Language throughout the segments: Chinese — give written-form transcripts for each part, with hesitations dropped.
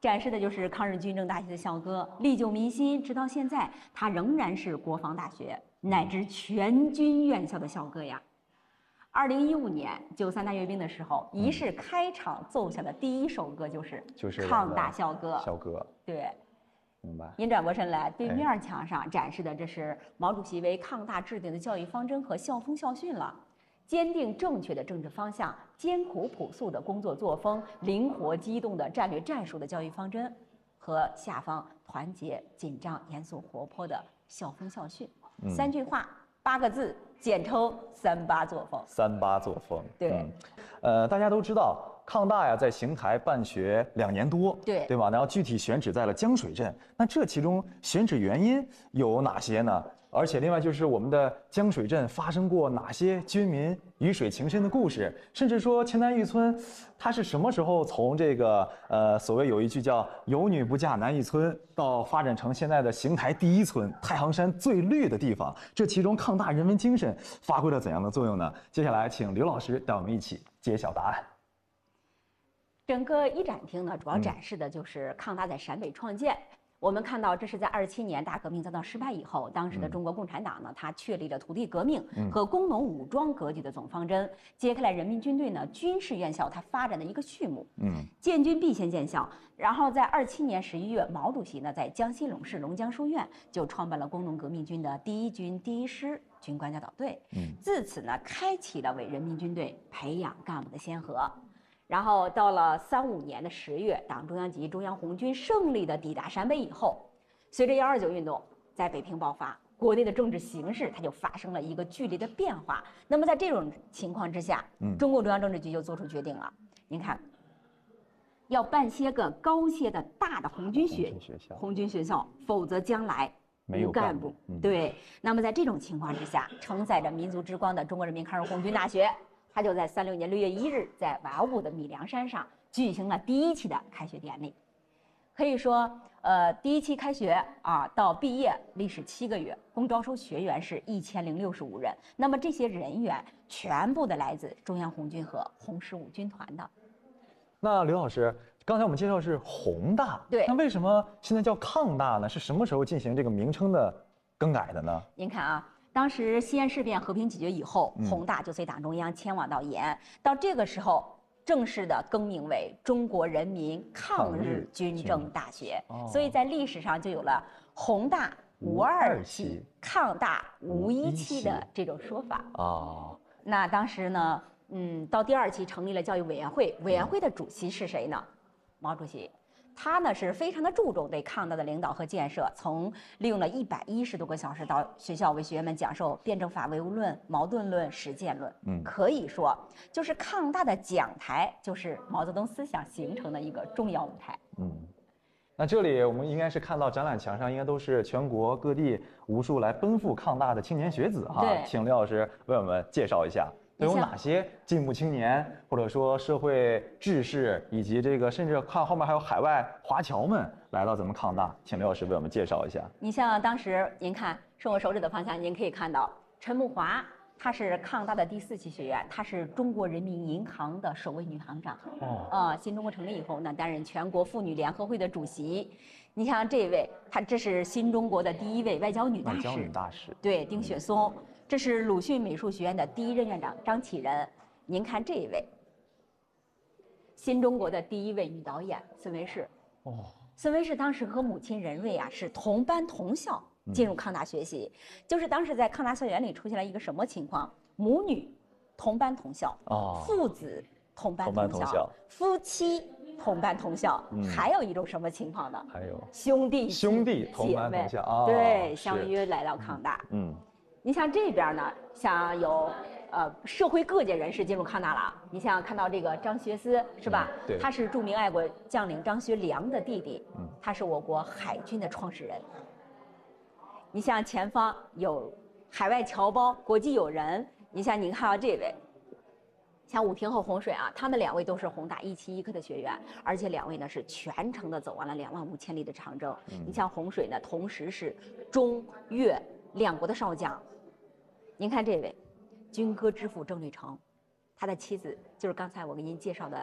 展示的就是抗日军政大学的校歌，历久弥新，直到现在，它仍然是国防大学乃至全军院校的校歌呀。2015年93大阅兵的时候，仪式开场奏响的第一首歌就是抗大校歌。 校歌， 对， 明白。 您转过身来，对面墙上展示的这是毛主席为抗大制定的教育方针和校风校训了。坚定正确的政治方向，艰苦朴素的工作作风，灵活机动的战略战术的教育方针，和下方团结、紧张、严肃、活泼的校风校训。3句话，8个字，简称38作风。 38作风， 对。 大家都知道，抗大呀在邢台办学2年多，对吧？然后具体选址在了江水镇。那这其中选址原因有哪些呢？而且另外就是我们的江水镇发生过哪些军民鱼水情深的故事？甚至说秦南峪村，它是什么时候从这个所谓有一句叫“有女不嫁南峪村”到发展成现在的邢台第1村、太行山最绿的地方？这其中抗大人文精神发挥了怎样的作用呢？接下来请刘老师带我们一起揭晓答案。 整个一展厅呢，主要展示的就是抗大在陕北创建。我们看到，这是在27年大革命遭到失败以后，当时的中国共产党呢，它确立了土地革命和工农武装割据的总方针，揭开了人民军队呢军事院校它发展的一个序幕。建军必先建校。然后在27年11月，毛主席呢在江西陇市龙江书院就创办了工农革命军的第1军第1师军官教导队。自此呢，开启了为人民军队培养干部的先河。然后到了35年的10月，党中央及中央红军胜利的抵达陕北以后，随着129运动在北平爆发，国内的政治形势它就发生了一个剧烈的变化。那么在这种情况之下，中共中央政治局就做出决定了。您看，要办些个高些的大的红军学校，否则将来没有干部。 对，那么在这种情况之下，承载着民族之光的中国人民抗日红军大学，他就在36年6月1日，在瓦屋的米粮山上举行了第1期的开学典礼。可以说，第1期开学啊，到毕业历时7个月，共招收学员是1065人。那么这些人员全部的来自中央红军和红15军团的。 那刘老师，刚才我们介绍是宏大， 对， 那为什么现在叫抗大呢？是什么时候进行这个名称的更改的呢？ 您看啊。当时西安事变和平解决以后，宏大就随党中央迁往到延安，到这个时候正式的更名为中国人民抗日军政大学。所以在历史上就有了宏大无2期、抗大无1期的这种说法。那当时呢，到第2期成立了教育委员会，委员会的主席是谁呢？毛主席。他呢是非常的注重对抗大的领导和建设，从利用了110多个小时到学校为学员们讲授辩证法唯物论、矛盾论、实践论。可以说，就是抗大的讲台，就是毛泽东思想形成的一个重要舞台。 那这里我们应该是看到展览墙上应该都是全国各地无数来奔赴抗大的青年学子哈，请刘老师为我们介绍一下。都有哪些进步青年，或者说社会志士，以及这个甚至看后面还有海外华侨们来到咱们抗大，请刘老师为我们介绍一下。 你像当时您看，顺我手指的方向，您可以看到陈慕华，她是抗大的第4期学员，她是中国人民银行的首位女行长。新中国成立以后呢，担任全国妇女联合会的主席。你像这位，这是新中国的第1位外交女大使，对，丁雪松。这是鲁迅美术学院的第1任院长张启仁。您看这一位，新中国的第1位女导演孙维世。孙维世当时和母亲任瑞啊是同班同校进入抗大学习，就是当时在抗大校园里出现了一个什么情况？母女同班同校，父子同班同校，夫妻同班同校，还有一种什么情况呢？还有兄弟同班同校， 对，相约来到抗大。你像这边呢，像有社会各界人士进入抗大了。你像看到这个张学思是吧？对，他是著名爱国将领张学良的弟弟，他是我国海军的创始人。你像前方有海外侨胞、国际友人，你像您看到这位，像武庭和洪水啊，他们2位都是宏大1期1科的学员，而且2位呢是全程的走完了25000里的长征。你像洪水呢，同时是中越2国的少将。您看这位，军歌之父郑履成，他的妻子就是刚才我给您介绍的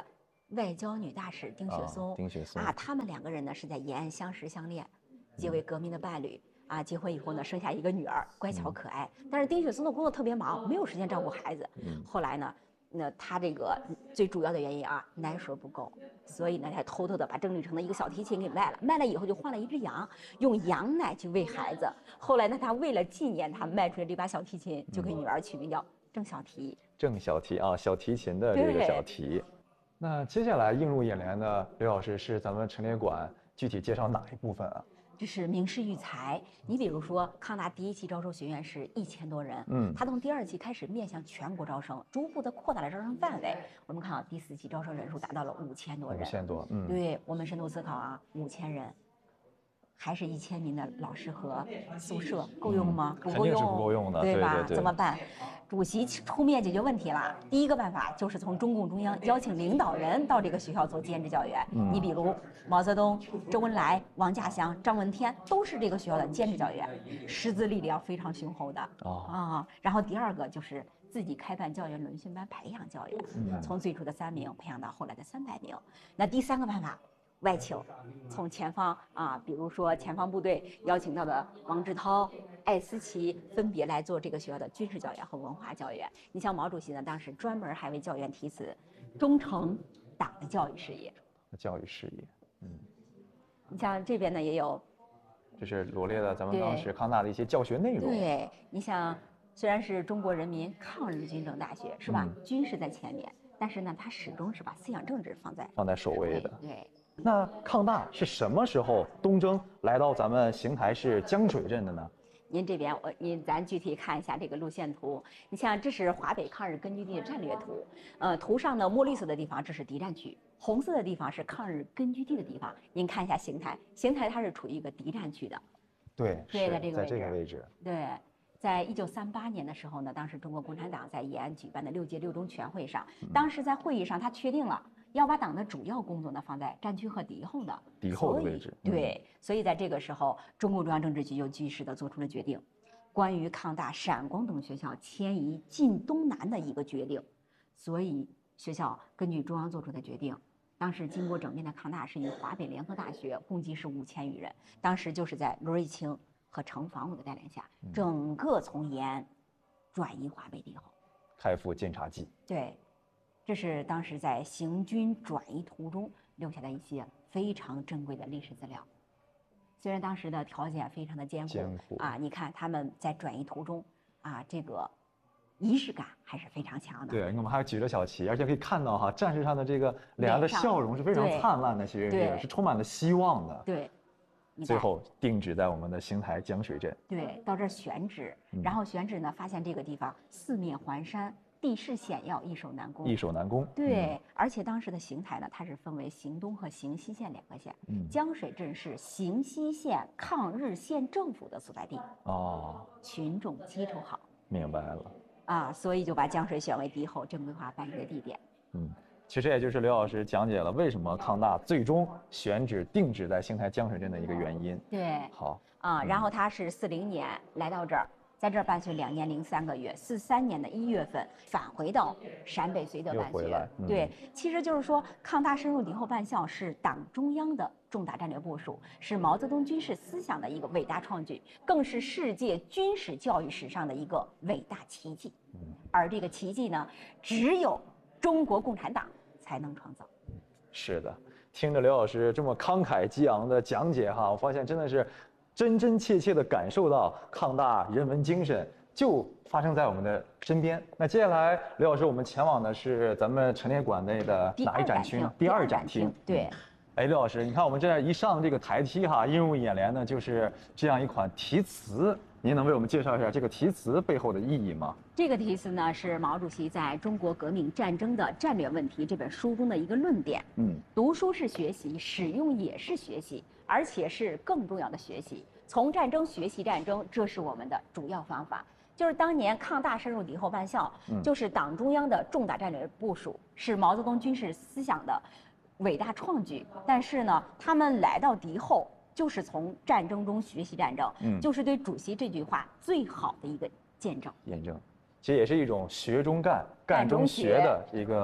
外交女大使丁雪松。 丁雪松他们2个人呢是在延安相识相恋，结为革命的伴侣。结婚以后呢，生下一个女儿，乖巧可爱。但是丁雪松的工作特别忙，没有时间照顾孩子。后来呢，他这个最主要的原因奶水不够，所以呢，他偷偷的把郑旅成的一个小提琴给卖了。卖了以后就换了一只羊，用羊奶去喂孩子。后来呢，他为了纪念他卖出的这把小提琴，就给女儿取名叫郑小提。 郑小提小提琴的这个小提。那接下来映入眼帘的，刘老师是咱们陈列馆具体介绍哪一部分啊？ 这是名师育才。你比如说，康大第1期招收学员是1000多人，他从第2期开始面向全国招生，逐步的扩大了招生范围。我们看第4期招生人数达到了5000多人。 5000多， 对，我们深度思考5000人，还是1000名的老师和宿舍够用吗？不够用， 肯定是不够用的， 对吧？怎么办？主席出面解决问题了。第一个办法就是从中共中央邀请领导人到这个学校做兼职教员。你比如毛泽东、周恩来、王稼祥、张闻天都是这个学校的兼职教员，师资力量非常雄厚的。然后第2个就是自己开办教员轮训班，培养教员，从最初的3名培养到后来的300名。那第3个办法，外请，从前方比如说前方部队邀请到的王志涛、艾思奇分别来做这个学校的军事教员和文化教员。你像毛主席呢，当时专门还为教员题词，忠诚党的教育事业。 教育事业， 你像这边呢也有， 就是罗列了咱们当时康大的一些教学内容。 对，你像虽然是中国人民抗日军政大学，是吧？军事在前面，但是呢，它始终是把思想政治放在首位的。 对。 那康大是什么时候东征来到咱们邢台市江水镇的呢？ 您这边咱具体看一下这个路线图。你像这是华北抗日根据地的战略图，图上的墨绿色的地方这是敌占区，红色的地方是抗日根据地的地方。您看一下邢台它是处于一个敌占区的， 对， 在这个位置。 对，在1938年的时候呢，当时中国共产党在延安举办的6届6中全会上，当时在会议上他确定了要把党的主要工作呢放在战区和敌后的位置。 对，所以在这个时候，中共中央政治局就据实的做出了决定，关于康大、陕广等学校迁移晋东南的一个决定。所以学校根据中央做出的决定，当时经过整编的康大是以华北联合大学，共计是5000余人。当时就是在罗瑞卿和程防武的带领下，整个从延安转移华北敌后， 开赴晋察冀。 对。这是当时在行军转移途中留下的一些非常珍贵的历史资料。虽然当时的条件非常的艰苦你看他们在转移途中这个仪式感还是非常强的。 对，我们还举着小旗，而且可以看到战士上的这个脸上的笑容是非常灿烂的，是充满了希望的。 对。 最后定址在我们的邢台江水镇。 对，到这儿选址，然后选址呢，发现这个地方四面环山，地势险要，易守难攻。 易守难攻。 对，而且当时的邢台呢，它是分为邢东和邢西县2个县。江水镇是邢西县抗日县政府的所在地。群众基础好。 明白了。 所以就把江水选为敌后正规化办理的地点。 其实也就是刘老师讲解了为什么康大最终选址定址在邢台江水镇的一个原因。 对。 好。 然后他是40年来到这儿。在这儿办学2年零3个月，43年的1月份返回到陕北绥德办学。对，其实就是说，康大深入敌后办校是党中央的重大战略部署，是毛泽东军事思想的一个伟大创举，更是世界军事教育史上的一个伟大奇迹。而这个奇迹呢，只有中国共产党才能创造。 是的，听着刘老师这么慷慨激昂的讲解我发现真的是真真切切地感受到抗大人文精神就发生在我们的身边。那接下来刘老师，我们前往的是咱们陈列馆内的哪一展区呢？第2展厅。 对。 刘老师，你看我们这一上这个台梯映入眼帘的就是这样一款题词，您能为我们介绍一下这个题词背后的意义吗？ 这个题词呢是毛主席在《中国革命战争的战略问题》这本书中的一个论点。读书是学习，使用也是学习，而且是更重要的学习。从战争学习战争，这是我们的主要方法。就是当年抗大深入敌后办校，就是党中央的重大战略部署，是毛泽东军事思想的伟大创举。但是呢，他们来到敌后，就是从战争中学习战争，就是对主席这句话最好的一个验证。 其实也是一种学中干、干中学的一个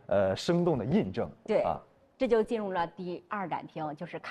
生动的印证。 对啊，这就进入了第二展厅，就是